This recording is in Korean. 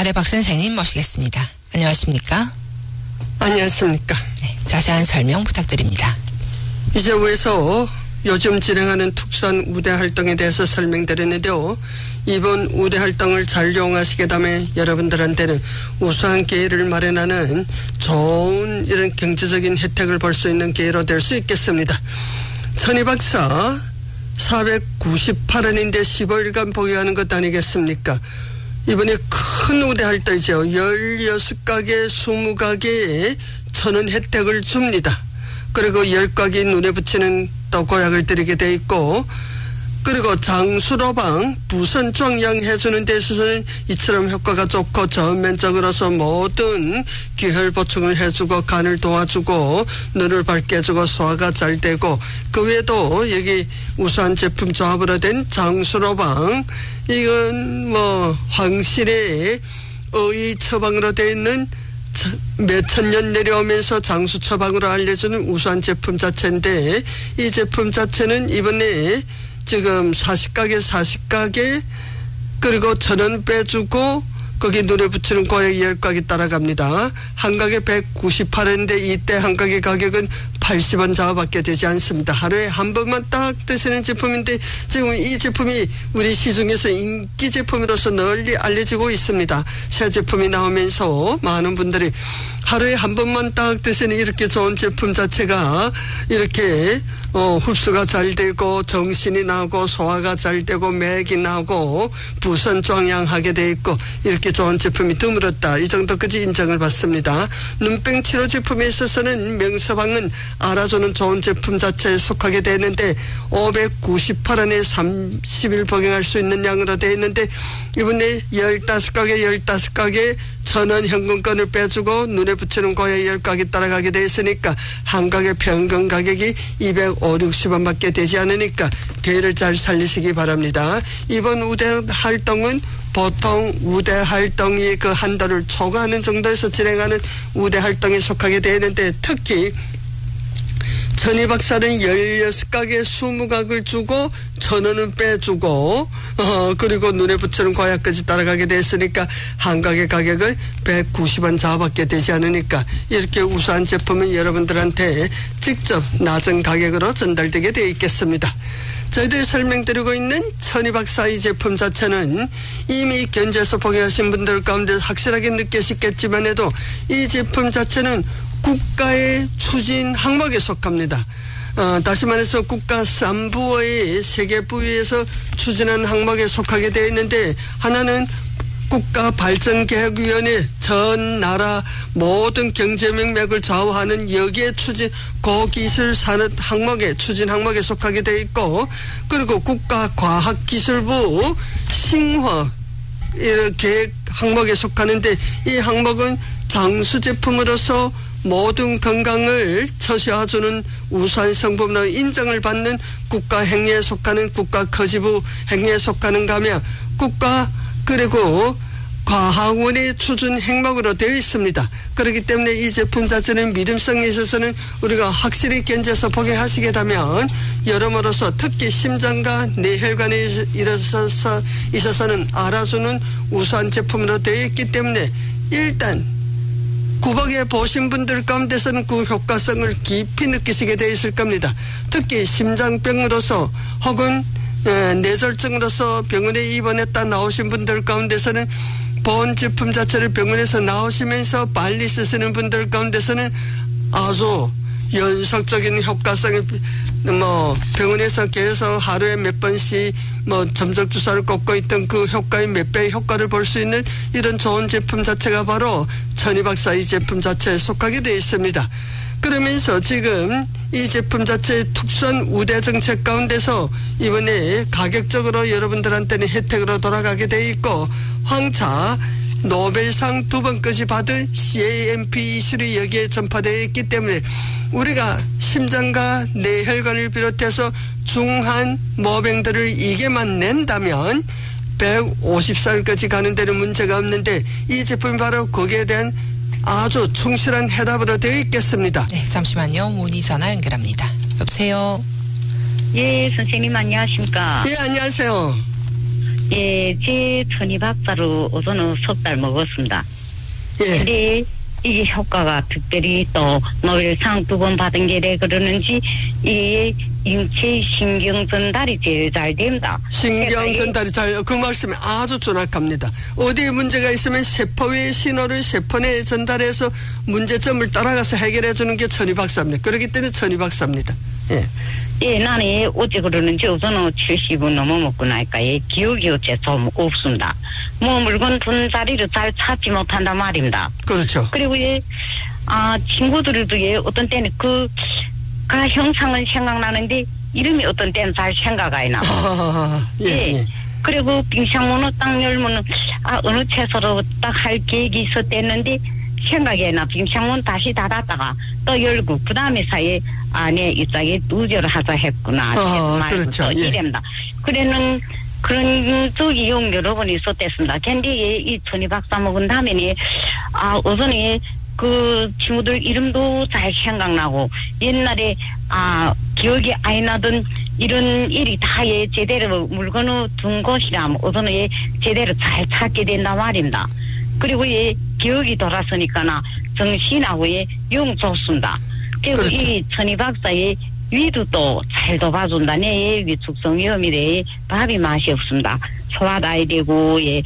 아래박 선생님 모시겠습니다. 안녕하십니까? 안녕하십니까? 네, 자세한 설명 부탁드립니다. 이제부에서 요즘 진행하는 특수한 우대 활동에 대해서 설명드렸는데요. 이번 우대 활동을 잘 이용하시게 되면 여러분들한테는 우수한 기회를 마련하는 좋은 이런 경제적인 혜택을 볼 수 있는 기회로 될 수 있겠습니다. 천희 박사 498원인데 15일간 보유하는 것 아니겠습니까? 이번에 큰 우대 활동이죠. 16가게 20가게에 1,000원 혜택을 줍니다. 그리고 10가게 눈에 붙이는 또 고약을 드리게 돼 있고, 그리고 장수로방 부선 종양해주는 데 있어서는 이처럼 효과가 좋고 전면적으로서 모든 기혈 보충을 해주고 간을 도와주고 눈을 밝게 해주고 소화가 잘 되고, 그 외에도 여기 우수한 제품 조합으로 된 장수로방, 이건 뭐 황실의 의의 처방으로 되어 있는 몇천 년 내려오면서 장수 처방으로 알려주는 우수한 제품 자체인데, 이 제품 자체는 이번에 지금 40가게 그리고 1,000원 빼주고 거기 눈에 붙이는 고약 10가게 따라갑니다. 한 가게 198원인데 이때 한 가게 가격은 80원 자와밖에 되지 않습니다. 하루에 한 번만 딱 드시는 제품인데 지금 이 제품이 우리 시중에서 인기 제품으로서 널리 알려지고 있습니다. 새 제품이 나오면서 많은 분들이 하루에 한 번만 딱 드시는 이렇게 좋은 제품 자체가 이렇게 흡수가 잘 되고 정신이 나고 소화가 잘 되고 맥이 나고 부선 종양하게 돼 있고 이렇게 좋은 제품이 드물었다. 이 정도까지 인정을 받습니다. 눈병 치료 제품에 있어서는 명서방은 알아주는 좋은 제품 자체에 속하게 되는데 598원에 30일 복용할 수 있는 양으로 되어 있는데 이번에 15가게 1,000원 현금권을 빼주고 눈에 붙이는 고약 10가게 따라가게 돼 있으니까 한 가게 평균 가격이 250, 60원밖에 되지 않으니까 기회를 잘 살리시기 바랍니다. 이번 우대 활동은 보통 우대 활동이 그 한 달을 초과하는 정도에서 진행하는 우대 활동에 속하게 되는데, 특히 천희 박사는 16가게 20각을 주고 1,000원은 빼주고 그리고 눈에 붙이는 고약까지 따라가게 됐으니까 한 가게 가격은 190원 자밖에 되지 않으니까 이렇게 우수한 제품은 여러분들한테 직접 낮은 가격으로 전달되게 되어 있겠습니다. 저희들이 설명드리고 있는 천희 박사 이 제품 자체는 이미 견제해서 복용하신 분들 가운데 확실하게 느끼시겠지만 해도 이 제품 자체는 국가의 추진 항목에 속합니다. 다시 말해서 국가 3부의 3개 부위에서 추진하는 항목에 속하게 되어 있는데, 하나는 국가발전계획위원회 전 나라 모든 경제 맥락을 좌우하는 여기에 추진 고기술 산업 항목에 추진 항목에 속하게 되어 있고, 그리고 국가과학기술부 싱화 계획 항목에 속하는데, 이 항목은 장수 제품으로서 모든 건강을 처시해주는 우수한 성분으로 인정을 받는 국가 행위에 속하는 국가 거지부 행위에 속하는 가며 국가 그리고 과학원의 추진 행목으로 되어 있습니다. 그렇기 때문에 이 제품 자체는 믿음성에 있어서는 우리가 확실히 견제해서 복용하시게 되면 여러모로서 특히 심장과 뇌혈관에 있어서는 알아주는 우수한 제품으로 되어 있기 때문에 일단 구복에 보신 분들 가운데서는 그 효과성을 깊이 느끼시게 되어 있을 겁니다. 특히 심장병으로서 혹은 뇌졸중으로서 병원에 입원했다 나오신 분들 가운데서는 본 제품 자체를 병원에서 나오시면서 빨리 쓰시는 분들 가운데서는 아주 연속적인 효과성이 병원에서 계속 하루에 몇 번씩 점적 주사를 꽂고 있던 그 효과의 몇 배의 효과를 볼 수 있는 이런 좋은 제품 자체가 바로 천희 박사 이 제품 자체에 속하게 되어 있습니다. 그러면서 지금 이 제품 자체의 특수한 우대 정책 가운데서 이번에 가격적으로 여러분들한테는 혜택으로 돌아가게 되어 있고, 황차 노벨상 2번까지 받은 CAMP 이술이 여기에 전파되어 있기 때문에 우리가 심장과 뇌혈관을 비롯해서 중한 모병들을 이게만 낸다면 150살까지 가는 데는 문제가 없는데, 이 제품이 바로 거기에 대한 아주 충실한 해답으로 되어 있겠습니다. 네, 잠시만요. 문의 전화 연결합니다. 여보세요. 예, 선생님 안녕하십니까? 예, 안녕하세요. 예, 제 천희 박사로 우선은 석 달 먹었습니다. 예. 근데 이게 효과가 특별히 또 노벨상 2번 받은 게래 그러는지 이 인체 신경 전달이 제일 잘 됩니다. 신경 전달이 그 말씀이 아주 정확합니다. 어디에 문제가 있으면 세포의 신호를 세포 내에 전달해서 문제점을 따라가서 해결해 주는 게 천희 박사입니다. 그렇기 때문에 천희 박사입니다. 예. 예, 나는 어째 그러는지 우선은 70은 넘어 먹고 나니까 기억이 어째 좀 없습니다. 뭐 물건 둔 자리를 잘 찾지 못한단 말입니다. 그렇죠. 그리고 친구들도 어떤 때는 가 형상은 생각나는데 이름이 어떤 때는 잘 생각 안 나. 예. 그리고 빙상문을 딱 열면은 어느 채소로 딱 할 계획이 있었댔는데 생각이 안 나. 빙상문 다시 닫았다가 또 열고 그 다음에 사이에 안에 이쪽에 누저를 하자 했구나. 그렇죠. 또 이랍니다. 그래는 그런 적이 여러 번 있었댔습니다. 근데 이 천희 박사 먹은 다음에는 우선에 그 친구들 이름도 잘 생각나고 옛날에 기억이 안 나던 이런 일이 다 제대로 물건을 둔 것이라 우선은 제대로 잘 찾게 된단 말입니다. 그리고 기억이 돌아서니까 정신하고 영 좋습니다. 그리고 그렇죠. 이 천희 박사의 위도 또 잘 도와준다. 내 위축성 위험이래 밥이 맛이 없습니다. 소화도 안 되고